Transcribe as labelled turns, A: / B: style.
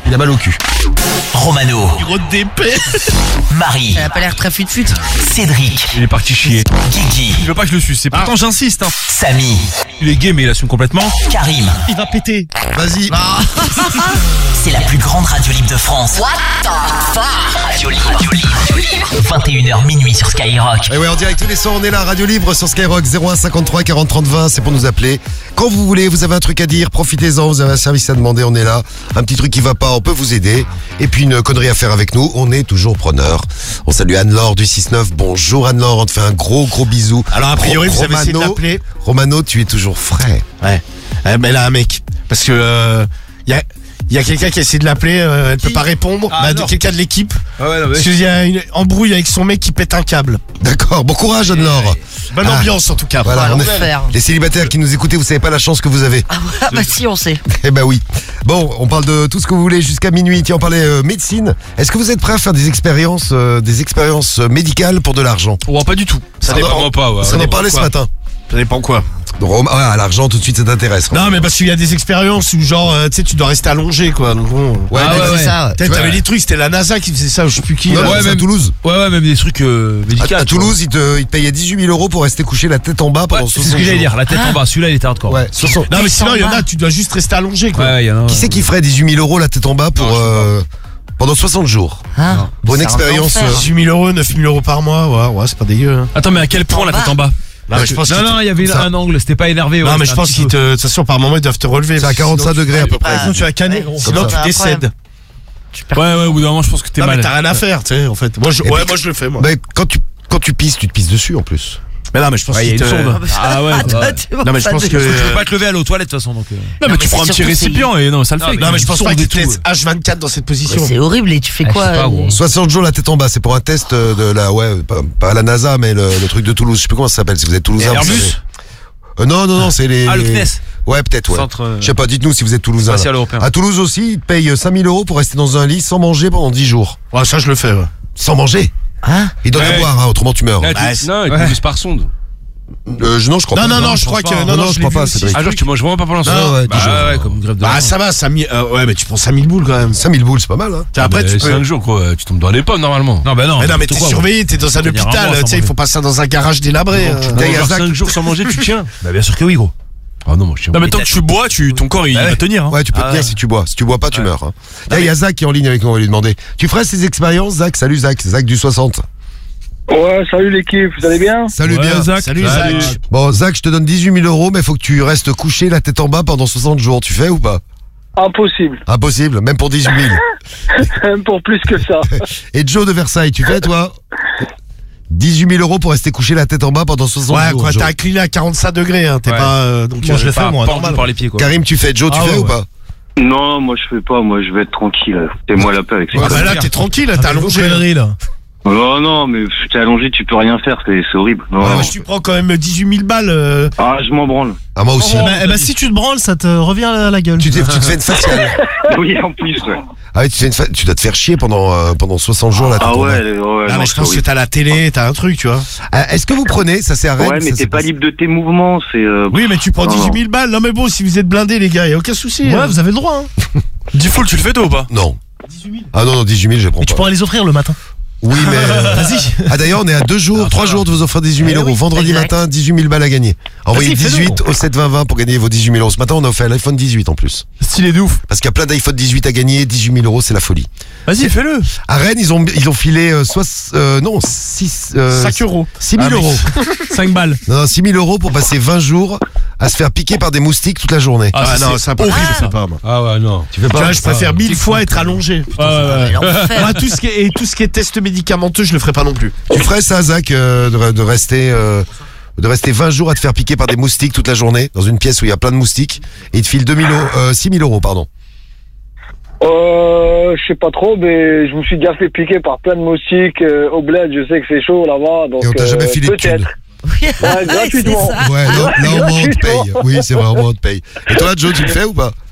A: Il a mal au cul.
B: Romano,
C: Gros d'épée.
B: Marie,
D: Elle a pas l'air très fut-fut.
B: Cédric,
A: Il est parti chier.
B: Guigui,
A: Il veut pas que je le suce. Pourtant j'insiste. Hein.
B: Samy,
A: Il est gay mais il assume complètement.
B: Karim.
C: Il va péter.
A: Vas-y.
B: C'est la plus grande radio libre de France. What the fuck? Radio libre. 21h minuit sur Skyrock.
E: Et ouais, en direct tous les soirs, on est là, Radio Libre sur Skyrock 01 53 40 30 20, c'est pour nous appeler. Quand vous voulez, vous avez un truc à dire, profitez-en, vous avez un service à demander, on est là. Un petit truc qui va pas, on peut vous aider. Et puis une connerie à faire avec nous, on est toujours preneur. On salue Anne-Laure du 6-9, bonjour Anne-Laure, on te fait un gros bisou.
C: Alors a priori, vous avez essayé de l'appeler.
E: Romano, tu es toujours frais.
C: Ouais. Mais là, un mec. Parce que il y a quelqu'un qui a essayé de l'appeler, elle peut pas répondre. Quelqu'un de l'équipe.
A: Ouais, non,
C: Parce qu'il y a une embrouille avec son mec qui pète un câble.
E: D'accord, bon courage Anne-Laure.
C: Bonne ambiance en tout cas.
E: Voilà, on est...
D: L'enfer.
E: Les célibataires qui nous écoutez, vous savez pas la chance que vous avez.
D: Ah bah si, on sait.
E: Eh ben oui. Bon, on parle de tout ce que vous voulez jusqu'à minuit. Tiens, on parlait médecine. Est-ce que vous êtes prêts à faire des expériences médicales pour de l'argent?
A: Oh, pas du tout. Ça dépend pas. Ouais.
E: Ça en a parlé ce matin.
C: Ça dépend quoi.
E: Ouais, à l'argent tout de suite ça t'intéresse.
C: Non mais parce qu'il y a des expériences où genre tu sais tu dois rester allongé quoi. Donc bon.
E: Ouais,
D: C'est ça.
C: Peut-être t'avais des trucs, c'était la NASA qui faisait ça, je sais plus qui.
E: Non,
C: là.
E: ouais, c'est à Toulouse.
A: Ouais, même des trucs médicaux.
E: À Toulouse, ils te payaient 18 000 euros pour rester couché la tête en bas pendant 60
A: c'est ce que
E: jours.
A: j'allais dire, la tête en bas. Celui-là, il était hardcore.
E: Ouais, 60.
C: Non mais sinon il y en a, tu dois juste rester allongé quoi.
A: Ouais, il y en a.
E: Qui c'est qui ferait 18 000 euros la tête en bas pour pendant 60 jours
D: Hein
E: pour une
D: C'est un
E: expérience
D: enfer.
C: 18 000 euros, 9 000 euros par mois, ouais c'est pas dégueu. Hein.
A: Attends, mais à quel point la tête en bas?
C: Non, mais je pense
A: Non, il y avait
E: ça.
A: un angle, c'était pas énervé.
C: Non
A: ouais,
C: mais
A: c'était
C: je
A: un
C: pense
A: petit
C: qu'ils
A: peu.
C: te, de toute façon par moment ils doivent te relever.
E: C'est à 45 degrés à peu près.
C: Sinon tu vas canner, sinon
D: ça.
C: tu
D: C'est un
C: décèdes.
A: Ouais, au bout d'un moment, je pense que t'es
C: Non mais
A: mal.
C: t'as rien à faire, tu sais en fait. Moi je le fais moi.
E: Mais quand tu pisses, tu te pisses dessus en plus.
C: Mais non mais je pense
A: Ouais, il y a
C: qu'ils
A: une sonde. Ah ouais.
C: Non mais je pense que
A: Tu peux pas te lever à l'eau toilette de toute façon donc.
D: Non,
A: Non mais
D: mais
A: tu prends un
D: c'est
A: petit
D: surtout,
A: récipient et non ça le fait.
C: non mais je pense pas
A: Sonde
C: qu'ils
A: et
C: te laissent H24 dans cette position.
D: C'est horrible et tu fais
A: Ah,
D: quoi
A: je sais pas, gros.
E: 60 jours la tête en bas, c'est pour un test de la pas la NASA mais le truc de Toulouse, je sais plus comment ça s'appelle si vous êtes toulousain. vous
A: Airbus.
E: savez. Non, c'est les
A: Ah, le CNES.
E: Ouais, peut-être ouais.
A: Centre,
E: Je sais pas, dites-nous si vous êtes toulousain.
A: spatial
E: là.
A: européen.
E: À Toulouse aussi, ils te payent 5 000 euros pour rester dans un lit sans manger pendant 10 jours.
C: Ouais ça je le fais. Ouais.
E: Sans manger.
D: Hein
E: Ils donnent à
A: Ouais.
E: boire, hein, autrement tu meurs.
A: Ouais,
F: Non, ils te poussent par sonde.
E: Non, je crois pas.
C: Non, je crois que
E: non, je crois pas,
C: c'est
E: Cédric.
F: Ah, genre, tu manges vraiment pas pendant
E: Non,
F: ça.
E: ouais,
A: Bah
E: 10 jours.
A: ouais, comme grève de
C: Bah
A: faim.
C: ça va, 5000 ouais mais tu prends 5000 boules quand même.
E: 5 000 boules, c'est pas mal, hein.
C: Après tu peux
F: 5 jours, quoi. Tu tombes dans les pommes, normalement.
A: Non bah non.
C: mais non, mais
A: n'importe
C: t'es
A: quoi,
C: surveillé, t'es dans un
A: tenir un
C: hôpital,
A: mois sans
C: tu sais, il
A: manger.
C: faut pas ça dans un garage délabré.
E: T'as
F: Genre
E: Yazak.
F: 5 jours sans manger, tu tiens.
A: Bah bien sûr que oui gros.
F: Ah non, moi je tiens.
A: Non mais tant que tu bois, ton corps il
C: Bah
A: va
C: ouais.
A: tenir.
E: Ouais, tu peux tenir si tu bois. Si tu bois pas, tu meurs. Hein. Là, il y a Zach qui est en ligne avec nous, on va lui demander. Tu ferais ces expériences, Zach? Salut Zach, Zach du 60.
G: Ouais, salut l'équipe, vous allez bien?
E: Salut bien.
A: Zach.
C: Salut Zach.
E: Bon, Zach, je te donne 18 000 euros, mais faut que tu restes couché la tête en bas pendant 60 jours. Tu fais ou pas?
G: Impossible,
E: Impossible, même pour 18 000.
G: même pour plus que ça.
E: Et Joe de Versailles, tu fais toi? 18 000 euros pour rester couché la tête en bas pendant 60
C: Ouais
E: jours.
C: quoi,
E: Joe.
C: t'as incliné à 45 degrés hein, t'es
A: Ouais.
C: pas donc
A: Moi je le fais moi,
C: normal.
A: par les pieds quoi.
E: Karim, tu fais? Joe, tu
C: Ah
E: fais
C: ouais,
E: ou pas?
G: Non, moi je fais pas, moi je vais être tranquille. Fais-moi la paix avec ça.
C: Ah bah là t'es tranquille, t'es allongé.
A: là.
G: Oh non, mais t'es allongé, tu peux rien faire, c'est horrible. Non,
C: Ouais,
G: non.
C: moi, tu prends quand même 18 000 balles.
G: Ah, je m'en branle.
E: Ah, moi aussi.
H: si tu te branles, ça te revient à la gueule.
E: Tu te fais une faciale.
G: Oui, en plus, ouais.
E: Ah oui, tu dois te faire chier pendant 60 jours la tête
G: Ah
E: en bas.
G: ouais,
C: Ah
G: non,
C: mais je
G: c'est
C: pense que
G: horrible.
C: t'as la télé, t'as un truc, tu vois.
E: Est-ce que vous prenez, ça c'est à Rennes,
G: Ouais, mais
E: ça,
G: t'es
E: c'est
G: pas libre de tes mouvements, c'est...
C: Oui, mais tu prends
G: Non,
C: 18 000 balles. Non mais bon, si vous êtes blindés les gars, y a aucun souci.
H: Ouais, vous avez le droit. Hein.
A: Default, tu le fais toi ou pas?
E: Non. Ah non, 18 000, je prends
H: Et tu
E: pas.
H: pourras les offrir le matin.
E: Oui, mais...
H: Vas-y.
E: Ah d'ailleurs, on est à 2 jours, 3 jours de vous offrir 18 000 euros. Vendredi
D: exact.
E: matin, 18 000 balles à gagner. Envoyez
H: Vas-y, fais-le.
E: 18 au 7 20 20 pour gagner vos 18 000 euros. Ce matin, on a offert l'iPhone 18 en plus.
A: Stylé de ouf.
E: Parce qu'il y a plein d'iPhone 18 à gagner, 18 000 euros, c'est la folie.
A: Vas-y, fais-le.
E: À Rennes, ils ont filé 6
C: 5 euros.
E: 6 000 euros.
A: 5 balles.
E: Non, 6 000 euros pour passer 20 jours à se faire piquer par des moustiques toute la journée.
C: Ah non, ça pas
A: horrible,
C: ça pas moi.
F: Ah ouais, non.
E: Tu fais
C: Tu
E: pas
C: vois, je préfère 1000 fois être allongé.
A: Ouais.
D: L'enfer.
C: Moi, tout ce qui est test médicamenteux, je le ferai pas non plus.
E: Tu ferais ça, Zach, de rester 20 jours à te faire piquer par des moustiques toute la journée, dans une pièce où il y a plein de moustiques, et il te file 6 000 euros, pardon.
G: Je sais pas trop, mais je me suis déjà fait piquer par plein de moustiques au bled, je sais que c'est chaud là-bas, donc
E: Et on t'a jamais filé de
G: peut-être.
E: thunes.
G: Ouais, gratuitement.
D: C'est ça.
E: Ouais, là au moins on te
G: Gratuitement.
E: paye. Oui, c'est vrai, au moins on te paye. Et toi, Joe, tu le fais ou pas?